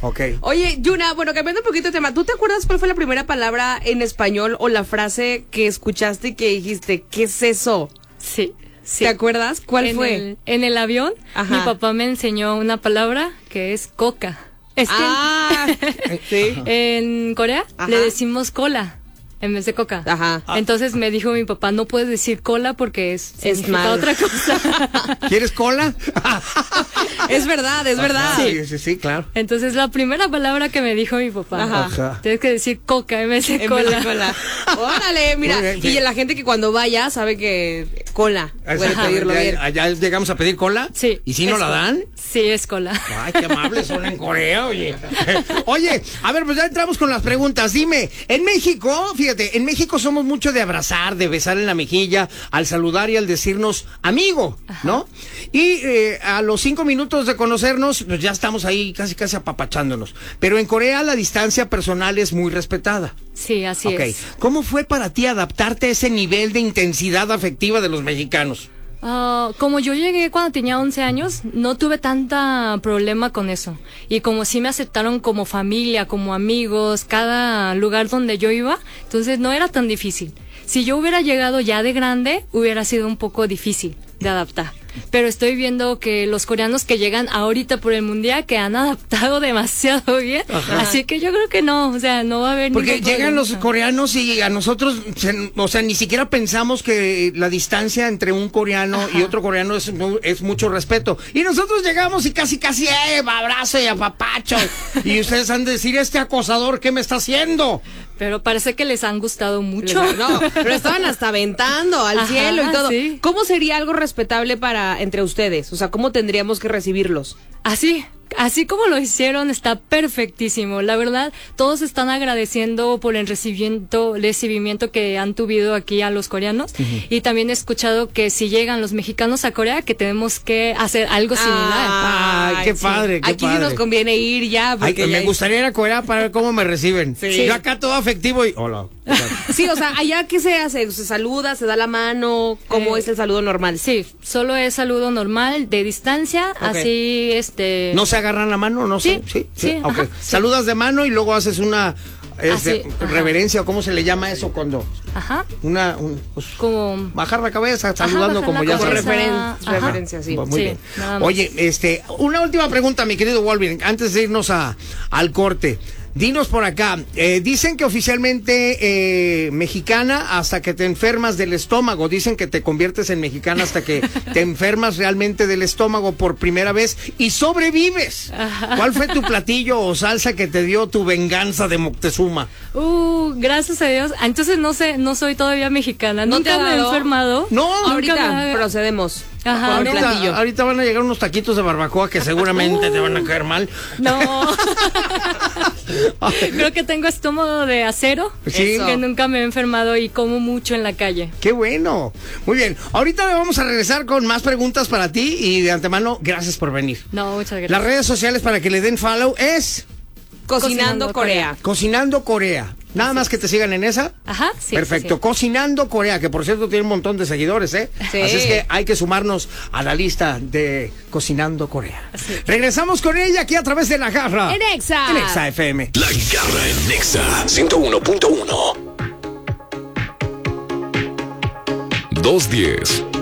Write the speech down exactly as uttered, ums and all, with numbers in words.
Ok. Oye, Yuna, bueno, cambiando un poquito de tema, ¿tú te acuerdas cuál fue la primera palabra en español o la frase que escuchaste y que dijiste, ¿qué es eso? Sí. Sí. ¿Te acuerdas? ¿Cuál en fue? El, en el avión, Ajá. mi papá me enseñó una palabra que es coca. Es que ah, sí. en Corea Ajá. le decimos cola en vez de coca. Ajá. Entonces me dijo mi papá, no puedes decir cola porque es, Es significa mal. otra cosa. ¿Quieres cola? Es verdad, es verdad. Sí, sí, sí, claro. Entonces la primera palabra que me dijo mi papá, Ajá. Ajá. tienes que decir coca en vez de En cola. vez de cola. Órale, mira. Muy bien, Y sí. la gente que cuando vaya sabe que cola. Puede Ajá. pedirlo Ya- bien. Allá llegamos a pedir cola. Sí. ¿Y si no es la cola. dan? Sí, es cola. Ay, qué amables son en Corea, oye. Oye, a ver, pues ya entramos con las preguntas. Dime, en México, fíjate, en México somos mucho de abrazar, de besar en la mejilla, al saludar y al decirnos amigo, ¿no? Y eh, a los cinco minutos de conocernos, pues ya estamos ahí casi casi apapachándonos. Pero en Corea la distancia personal es muy respetada. Sí, así Ok. es. ¿Cómo fue para ti adaptarte a ese nivel de intensidad afectiva de los mexicanos? Ah, como yo llegué cuando tenía once años, no tuve tanta problema con eso. Y como sí me aceptaron como familia, como amigos, cada lugar donde yo iba, entonces no era tan difícil. Si yo hubiera llegado ya de grande, hubiera sido un poco difícil de adaptar. Pero estoy viendo que los coreanos que llegan ahorita por el mundial que han adaptado demasiado bien. Ajá. Así que yo creo que no, o sea, no va a haber Porque ningún llegan problema. los coreanos y a nosotros, se- o sea, ni siquiera pensamos que la distancia entre un coreano Ajá. y otro coreano es, mu- es mucho respeto. Y nosotros llegamos y casi, casi, eh, abrazo y apapacho. Y ustedes han de decir, este acosador, ¿qué me está haciendo? Pero parece que les han gustado mucho. No, pero estaban hasta aventando al Ajá, cielo y todo. sí. ¿Cómo sería algo respetable para entre ustedes? O sea, ¿cómo tendríamos que recibirlos? Así, así como lo hicieron, está perfectísimo. La verdad, todos están agradeciendo por el recibimiento, el recibimiento que han tuvido aquí a los coreanos. Y también he escuchado que si llegan los mexicanos a Corea, que tenemos que hacer algo similar. Ay, qué padre, qué Aquí padre. sí nos conviene ir ya. Ay, Porque que ya me gustaría ir a Corea para ver cómo me reciben. Sí. Yo acá todo afectivo y... Hola. Sí, o sea, allá ¿qué se hace? ¿Se saluda? ¿Se da la mano? ¿Cómo Eh, es el saludo normal? Sí, solo es saludo normal, de distancia, Ok. así, este... ¿No se agarran la mano? No sé. Sí, sí, Ok. ajá, sí. Saludas de mano y luego haces una este, Así, ajá. reverencia, o cómo se le llama eso cuando... Ajá, Una... un- pues, como... bajar la cabeza, saludando bajar como la ya Como sabes. cabeza. referen- Ajá. referencia, sí. Muy Sí, bien. nada más. Oye, este, una última pregunta, mi querido Wolverine, antes de irnos a, al corte. Dinos por acá, eh, dicen que oficialmente eh, mexicana hasta que te enfermas del estómago, dicen que te conviertes en mexicana hasta que te enfermas realmente del estómago por primera vez y sobrevives. ¿Cuál fue tu platillo o salsa que te dio tu venganza de Moctezuma? Uh, gracias a Dios. Ah, entonces no sé, no soy todavía mexicana. ¿No te Nunca ha me he dado? enfermado. No, Nunca Ahorita me ha- procedemos. Ajá, con el ahorita, platillo. ahorita van a llegar unos taquitos de barbacoa que seguramente te van a caer mal. No. Creo que tengo estómago de acero. Sí. Eso. Que nunca me he enfermado y como mucho en la calle. Qué bueno. Muy bien. Ahorita vamos a regresar con más preguntas para ti y de antemano, gracias por venir. No, muchas gracias. Las redes sociales para que le den follow es Cocinando, Cocinando Corea. Cocinando Corea. Nada más que te sigan en esa. Ajá, sí. Perfecto. sí. Cocinando Corea, que por cierto tiene un montón de seguidores, ¿eh? Sí. Así es que hay que sumarnos a la lista de Cocinando Corea. Sí. Regresamos con ella aquí a través de La Garra. En Exa. En Exa F M. La Garra en Nexa ciento uno punto uno. doscientos diez.